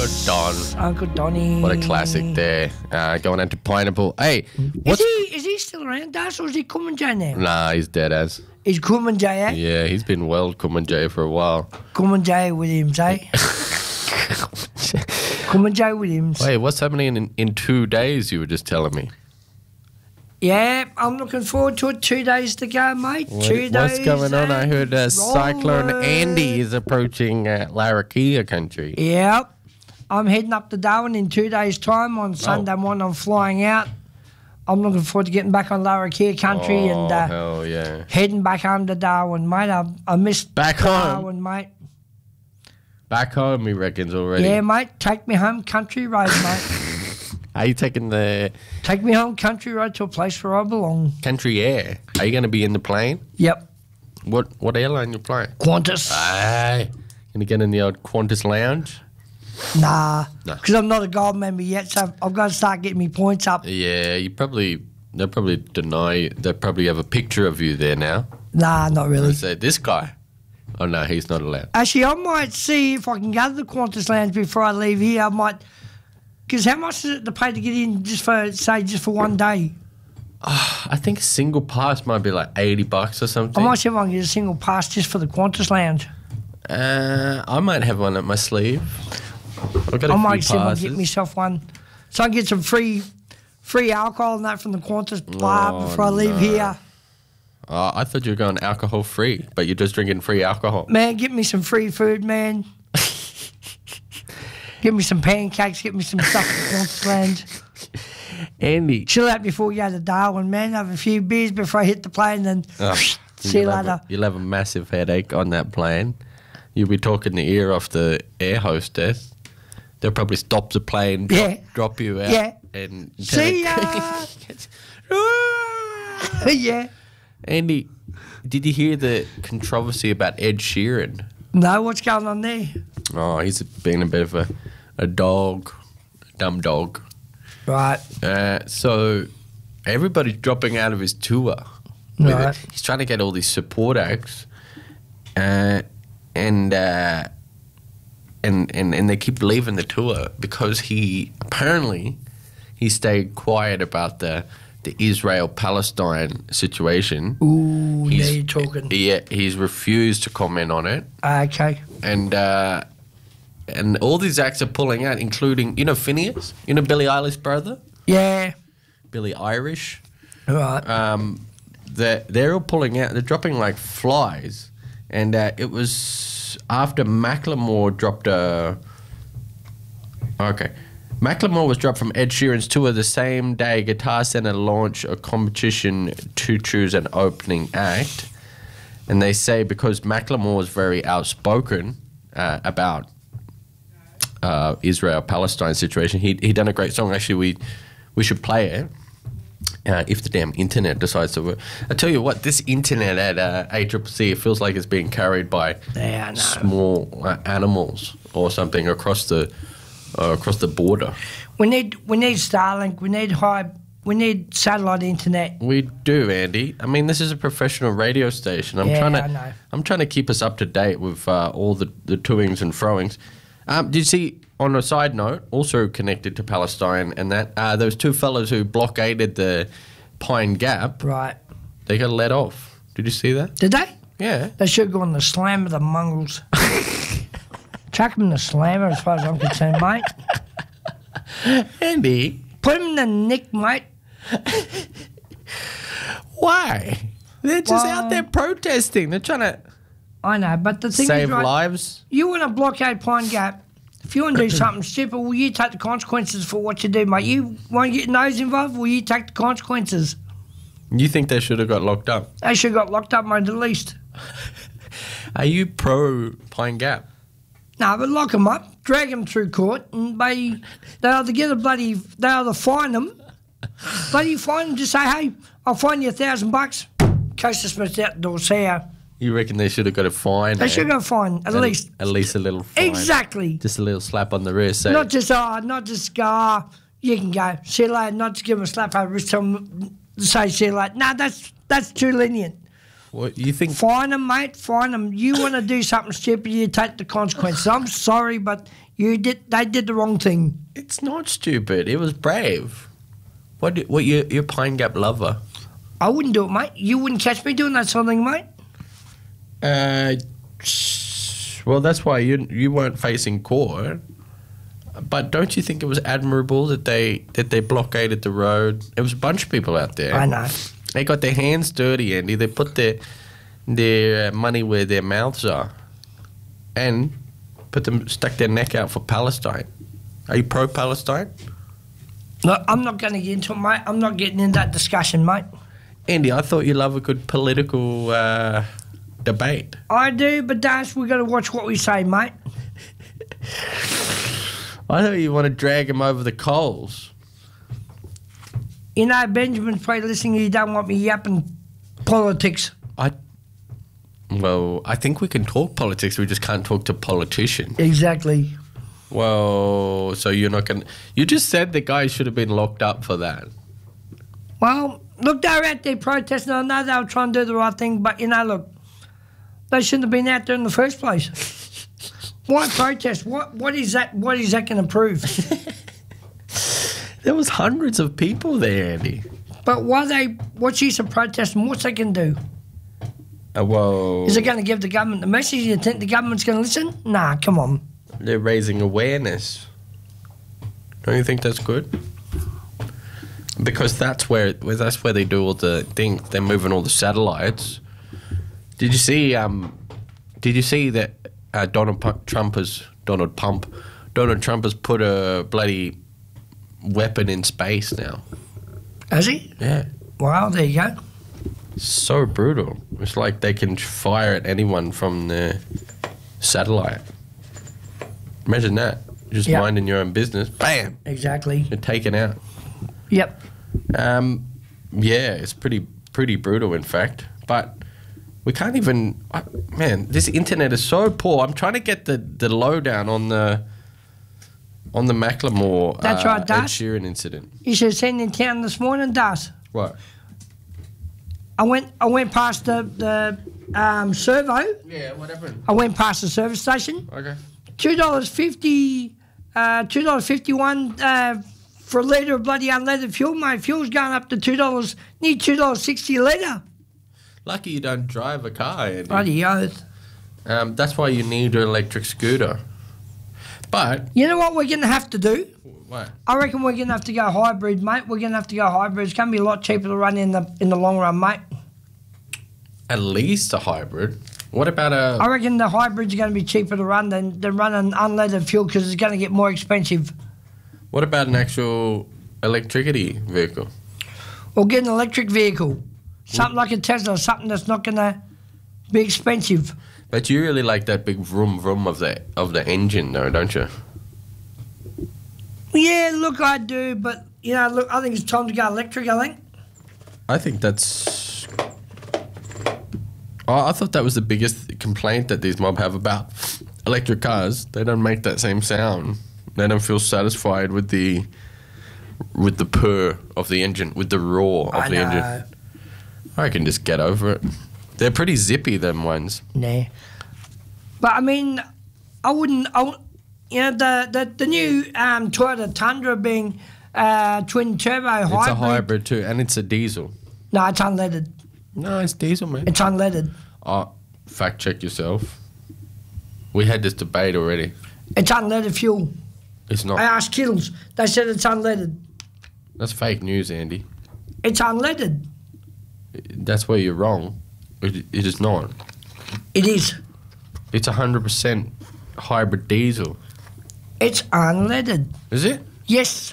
Don. Uncle Donny. What a classic there. Going out to Pineapple. Hey, what's... Is he still around, Das, or is he Kumanjay now? Nah, he's dead as. He's Kumanjay, eh? Yeah, he's been well Kumanjay for a while. Kumanjay Williams, eh? Kumanjay Williams. Wait, what's happening in 2 days, you were just telling me? Yeah, I'm looking forward to it. 2 days to go, mate. What's going on? I heard Cyclone Andy is approaching Larrakia country. Yep. I'm heading up to Darwin in 2 days' time. On Sunday morning, I'm flying out. I'm looking forward to getting back on Larrakia country and hell yeah. heading back home to Darwin, mate. I missed back Darwin, home, mate. Back home, he reckons already. Yeah, mate. Take me home country road, mate. Are you taking the... Take me home country road to a place where I belong. Country Air. Are you going to be in the plane? Yep. What airline you flying? Qantas. Aye. Going to get in the old Qantas lounge? Nah. Because I'm not a gold member yet, so I've got to start getting me points up. Yeah, they'll probably deny you. They probably have a picture of you there now. Nah, not really. They say, this guy. Oh, no, he's not allowed. Actually, I might see if I can go to the Qantas lounge before I leave here. I might... Because how much is it to pay to get in just for 1 day? I think a single pass might be like $80 or something. I might see if I can get a single pass just for the Qantas lounge. I might have one up my sleeve. I've got a I few might see if I passes. can get myself one. So I can get some free alcohol and that from the Qantas bar before I leave here. I thought you were going alcohol free, but you're just drinking free alcohol. Man, get me some free food, man. Give me some pancakes, get me some stuff at the Qantas lounge. Andy. Chill out before we go to Darwin, man. Have a few beers before I hit the plane and see you later. You'll have a massive headache on that plane. You'll be talking the ear off the air hostess. They'll probably stop the plane, drop you out. And see ya! Yeah. Andy, did you hear the controversy about Ed Sheeran? No, what's going on there? Oh, he's been a bit of a dog, a dumb dog. Right. So everybody's dropping out of his tour. Right. He's trying to get all these support acts, and they keep leaving the tour because he stayed quiet about the Israel-Palestine situation. Ooh, now you're talking. Yeah, he's refused to comment on it. Okay. And all these acts are pulling out, including, Phineas? Billie Eilish's brother? Yeah. Billie Irish. Right. They're all pulling out. They're dropping like flies. And it was after Macklemore dropped a... Okay. Macklemore was dropped from Ed Sheeran's tour the same day Guitar Center launched a competition to choose an opening act. And they say because Macklemore was very outspoken about Israel-Palestine situation, he done a great song. Actually, we should play it if the damn internet decides to work. I tell you what, this internet at ACCC, it feels like it's being carried by small animals or something across the border. We need Starlink. We need satellite internet. We do, Andy. I mean, this is a professional radio station. I'm trying to keep us up to date with all the toings and froings. Did you see, on a side note, also connected to Palestine and that, those two fellas who blockaded the Pine Gap, right? They got let off. Did you see that? Did they? Yeah. They should go on the slam of the mongrels. Chuck them in the slammer as far as I'm concerned, mate. Andy. Put them in the nick, mate. Why? They're just out there protesting. They're trying to... I know, but the thing save is, right, lives. You want to blockade Pine Gap. If you want to do something stupid, will you take the consequences for what you do, mate? You won't get nose involved, will you take the consequences? You think they should have got locked up? They should have got locked up, mate, at least. Are you pro Pine Gap? No, but lock them up, drag them through court, and they either fine them, just say, hey, I'll fine you $1,000. Case dismissed out the door, see ya. You reckon they should have got a fine? They should have got a fine, at least. At least a little fine. Exactly. Just a little slap on the wrist. So. Not just go, you can go. See you later, not to give them a slap over the wrist, tell them, say see you later. No, that's too lenient. What you think? Fine them, mate. Fine them. You want to do something stupid, you take the consequences. I'm sorry, but they did the wrong thing. It's not stupid. It was brave. What you're Pine Gap lover? I wouldn't do it, mate. You wouldn't catch me doing that sort of thing, mate. Well, that's why you weren't facing court. But don't you think it was admirable that they blockaded the road? There was a bunch of people out there. I know. They got their hands dirty, Andy. They put their money where their mouths are, and stuck their neck out for Palestine. Are you pro-Palestine? No, I'm not going to get into it, mate. I'm not getting in that discussion, mate. Andy, I thought you love a good political debate. I do, but Dash, we got to watch what we say, mate. I thought you want to drag him over the coals. You know, Benjamin's probably listening. He don't want me yapping politics. Well, I think we can talk politics. We just can't talk to politicians. Exactly. Well, so you're not going to... You just said the guy should have been locked up for that. Well, look, they were out there protesting. I know they were trying to do the right thing, but, look, they shouldn't have been out there in the first place. Why protest? What is that? What is that going to prove? There was hundreds of people there, Andy. But what's use of protesting? What's they can do? Well... Is it going to give the government the message? You think the government's going to listen? Nah, come on. They're raising awareness. Don't you think that's good? Because that's where they do all the things. They're moving all the satellites. Did you see that Donald Trump has put a bloody weapon in space now? Has he? Yeah. Wow, there you go. So brutal. It's like they can fire at anyone from the satellite. Imagine that. Just minding your own business. Bam! Exactly. You're taken out. Yep. Yeah, it's pretty brutal, in fact. But we can't even... man, this internet is so poor. I'm trying to get the lowdown on the Macklemore That's right, Ed Das. Sheeran incident. You should have seen in town this morning, Das. What? I went past the servo. Yeah, what happened? I went past the service station. Okay. $2.50, $2.51 for a litre of bloody unleaded fuel, mate. Fuel's going up to $2, near $2.60 a litre. Lucky you don't drive a car, Andy. Bloody oath. That's why you need an electric scooter. But... You know what we're going to have to do? What? I reckon we're going to have to go hybrid, mate. We're going to have to go hybrid. It's going to be a lot cheaper to run in the long run, mate. At least a hybrid. What about a... I reckon the hybrids are going to be cheaper to run than running unleaded fuel because it's going to get more expensive. What about an actual electricity vehicle? Or get an electric vehicle. Something like a Tesla, something that's not going to be expensive. But you really like that big vroom vroom of the engine, though, don't you? Yeah, look, I do, but, look, I think it's time to go electric, I think that's... I thought that was the biggest complaint that these mob have about electric cars. They don't make that same sound. They don't feel satisfied with the purr of the engine, with the roar of the engine. I can just get over it. They're pretty zippy, them ones. Nah. But, I mean, the new Toyota Tundra being twin turbo hybrid. It's a hybrid too, and it's a diesel. No, it's unleaded. No, it's diesel, man. It's unleaded. Oh, fact check yourself. We had this debate already. It's unleaded fuel. It's not. I asked Kittles. They said it's unleaded. That's fake news, Andy. It's unleaded. That's where you're wrong. It is not. It is. It's 100% hybrid diesel. It's unleaded. Is it? Yes.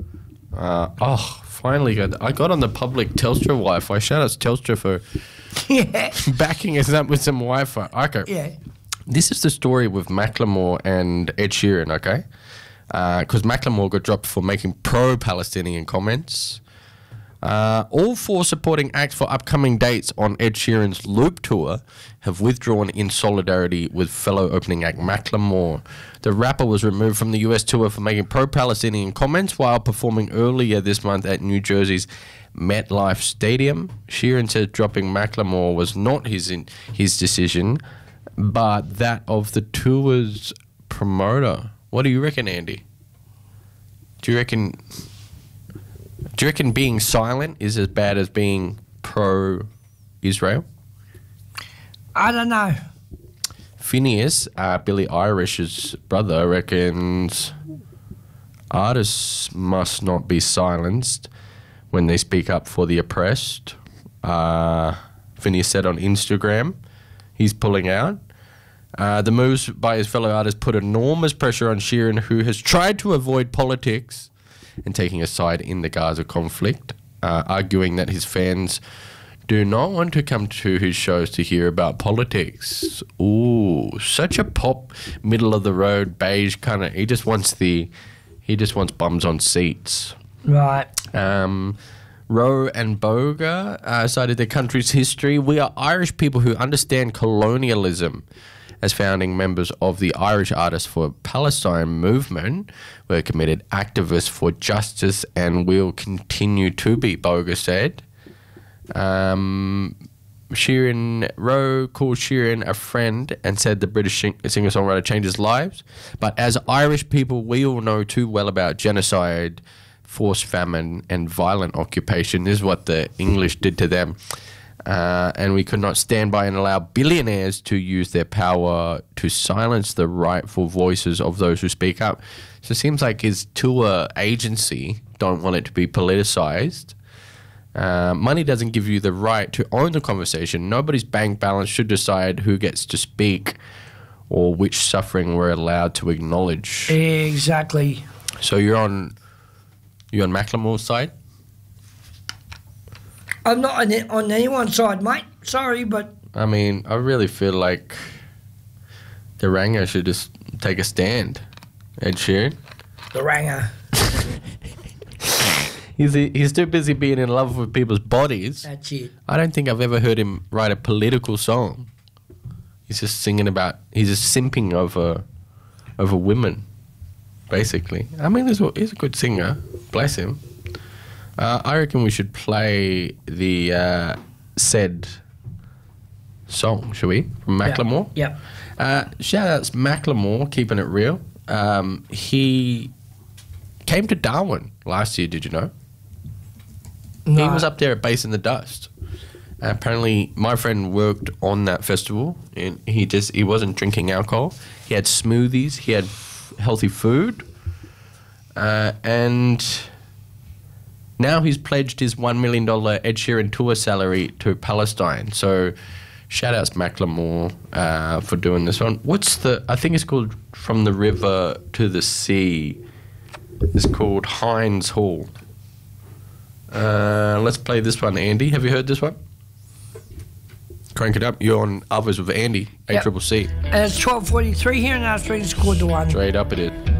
Finally I got on the public Telstra Wi-Fi. Shout out to Telstra for backing us up with some Wi-Fi. Okay. Yeah. This is the story with Macklemore and Ed Sheeran, okay? Because Macklemore got dropped for making pro-Palestinian comments. All 4 supporting acts for upcoming dates on Ed Sheeran's Loop Tour have withdrawn in solidarity with fellow opening act Macklemore. The rapper was removed from the US tour for making pro-Palestinian comments while performing earlier this month at New Jersey's MetLife Stadium. Sheeran said dropping Macklemore was not his decision, but that of the tour's promoter. What do you reckon, Andy? Do you reckon being silent is as bad as being pro-Israel? I don't know. Phineas, Billie Eilish's brother, reckons artists must not be silenced when they speak up for the oppressed. Phineas said on Instagram he's pulling out. The moves by his fellow artists put enormous pressure on Sheeran, who has tried to avoid politics and taking a side in the Gaza conflict, arguing that his fans do not want to come to his shows to hear about politics. Ooh, such a pop, middle of the road, beige kind of. He just wants bums on seats. Right. Rowe and Boga cited their country's history. We are Irish people who understand colonialism. As founding members of the Irish Artists for Palestine movement, we're committed activists for justice and will continue to be, Boga said. Rowe called Sheeran a friend and said the British singer-songwriter changed his lives. But as Irish people, we all know too well about genocide, forced famine, and violent occupation. This is what the English did to them. And we could not stand by and allow billionaires to use their power to silence the rightful voices of those who speak up. So it seems like his tour agency don't want it to be politicized. Money doesn't give you the right to own the conversation. Nobody's bank balance should decide who gets to speak or which suffering we're allowed to acknowledge. Exactly. So you're on Macklemore's side? I'm not on anyone's side, mate. Sorry, but... I mean, I really feel like the Ranger should just take a stand. Ed Sheeran. The Ranger. He's too busy being in love with people's bodies. That's it. I don't think I've ever heard him write a political song. He's just singing about... He's just simping over women, basically. I mean, he's a good singer. Bless him. I reckon we should play the said song, shall we? From Macklemore? Yep. Shout outs Macklemore, keeping it real. He came to Darwin last year, did you know? No. He was up there at Bass in the Dust. Apparently, my friend worked on that festival, and he wasn't drinking alcohol. He had smoothies, he had healthy food, and now he's pledged his $1 million Ed Sheeran tour salary to Palestine. So, shout outs Macklemore for doing this one. I think it's called From the River to the Sea. It's called Heinz Hall. Let's play this one, Andy. Have you heard this one? Crank it up. You're on Others with Andy, ACCC. And it's 12:43 here, and our street's called the one. Straight up it is.